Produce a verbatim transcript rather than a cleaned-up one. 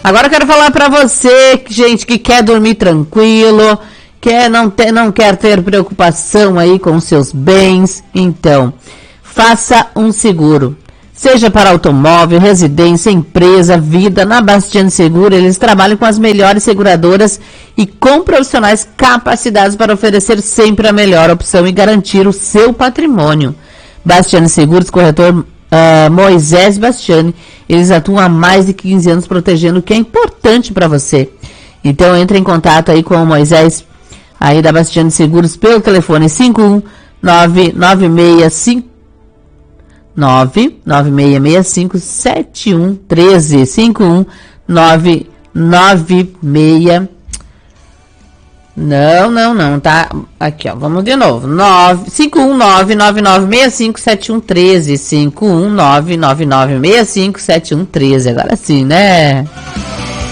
Agora eu quero falar pra você, gente, que quer dormir tranquilo, quer não, ter, não quer ter preocupação aí com seus bens. Então, faça um seguro. Seja para automóvel, residência, empresa, vida, na Bastiani Seguro, eles trabalham com as melhores seguradoras e com profissionais capacitados para oferecer sempre a melhor opção e garantir o seu patrimônio. Bastiani Seguros, corretor uh, Moisés Bastiani, eles atuam há mais de quinze anos protegendo o que é importante para você. Então entre em contato aí com o Moisés, aí da Bastiani Seguros, pelo telefone cinco um nove nove seis cinco nove nove seis seis cinco sete um um três cinco um nove nove seis. Não, não, não, tá? Aqui, ó, vamos de novo. cinco um nove nove nove seis cinco sete um um três cinco um nove nove nove seis cinco sete um um três. Agora sim, né?